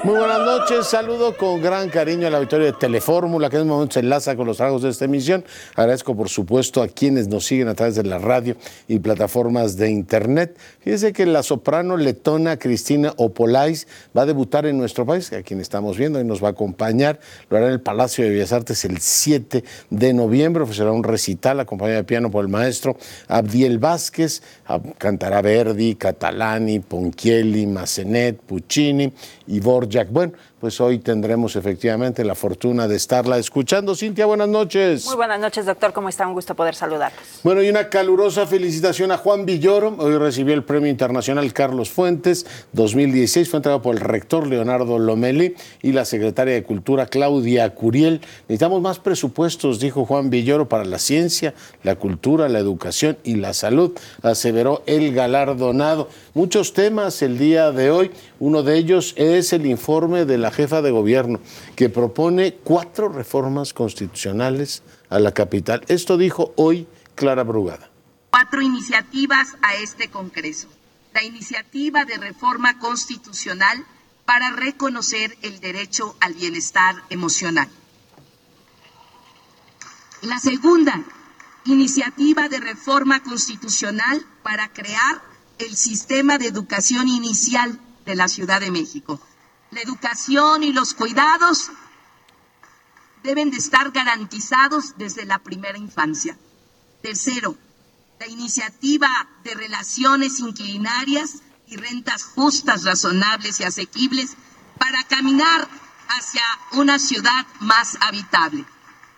Muy buenas noches, saludo con gran cariño al auditorio de Telefórmula, que en este momento se enlaza con los trabajos de esta emisión. Agradezco, por supuesto, a quienes nos siguen a través de la radio y plataformas de internet. Fíjense que la soprano letona Cristina Opolais va a debutar en nuestro país, a quien estamos viendo, y nos va a acompañar. Lo hará en el Palacio de Bellas Artes el 7 de noviembre, ofrecerá un recital acompañado de piano por el maestro Abdiel Vázquez, cantará Verdi, Catalani, Ponchielli, Massenet, Puccini y Borja. Bueno, pues hoy tendremos efectivamente la fortuna de estarla escuchando. Cintia, buenas noches. Muy buenas noches, doctor. ¿Cómo está? Un gusto poder saludarlos. Bueno, y una calurosa felicitación a Juan Villoro. Hoy recibió el Premio Internacional Carlos Fuentes 2016. Fue entregado por el rector Leonardo Lomelí y la secretaria de Cultura Claudia Curiel. Necesitamos más presupuestos, dijo Juan Villoro, para la ciencia, la cultura, la educación y la salud, aseveró el galardonado. Muchos temas el día de hoy. Uno de ellos es el informe de la jefa de gobierno, que propone 4 reformas constitucionales a la capital. Esto dijo hoy Clara Brugada. 4 iniciativas a este Congreso. La iniciativa de reforma constitucional para reconocer el derecho al bienestar emocional. La segunda, iniciativa de reforma constitucional para crear el sistema de educación inicial de la Ciudad de México. La educación y los cuidados deben de estar garantizados desde la primera infancia. Tercero, la iniciativa de relaciones inquilinaриas y rentas justas, razonables y asequibles para caminar hacia una ciudad más habitable.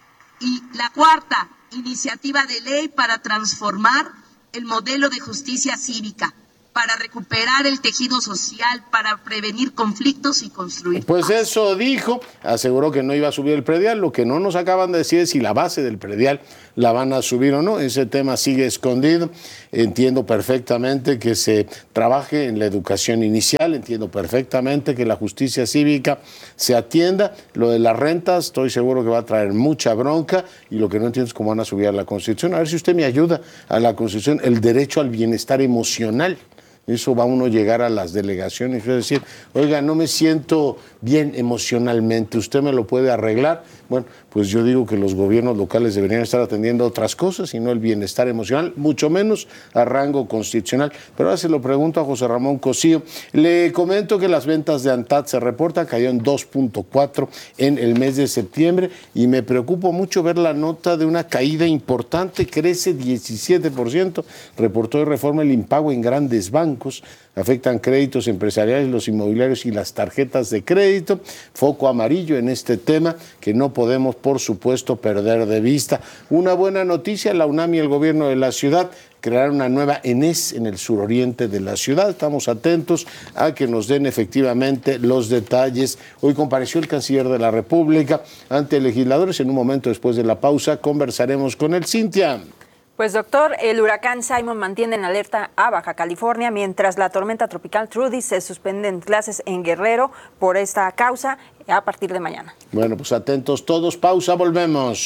Y la cuarta, iniciativa de ley para transformar el modelo de justicia cívica, para recuperar el tejido social, para prevenir conflictos y construir Pues paz. eso dijo, aseguró que no iba a subir el predial. Lo que no nos acaban de decir es si la base del predial la van a subir o no. Ese tema sigue escondido. Entiendo perfectamente que se trabaje en la educación inicial, entiendo perfectamente que la justicia cívica se atienda. Lo de las rentas estoy seguro que va a traer mucha bronca, y lo que no entiendo es cómo van a subir a la Constitución. A ver si usted me ayuda a la Constitución, el derecho al bienestar emocional. Eso va uno a llegar a las delegaciones y decir, oiga, no me siento bien emocionalmente, ¿usted me lo puede arreglar? Bueno, pues yo digo que los gobiernos locales deberían estar atendiendo otras cosas y no el bienestar emocional, mucho menos a rango constitucional. Pero ahora se lo pregunto a José Ramón Cosío. Le comento que las ventas de ANTAD se reportan, cayó en 2.4 en el mes de septiembre, y me preocupa mucho ver la nota de una caída importante, crece 17%, reportó de Reforma el impago en grandes bancos, afectan créditos empresariales, los inmobiliarios y las tarjetas de crédito. Foco amarillo en este tema que no podemos, por supuesto, perder de vista. Una buena noticia, la UNAM y el gobierno de la ciudad crearon una nueva ENES en el suroriente de la ciudad. Estamos atentos a que nos den efectivamente los detalles. Hoy compareció el canciller de la República ante legisladores. En un momento después de la pausa conversaremos con él. Cintia. Pues doctor, el huracán Simon mantiene en alerta a Baja California, mientras la tormenta tropical Trudy se suspenden clases en Guerrero por esta causa a partir de mañana. Bueno, pues atentos todos, pausa, volvemos.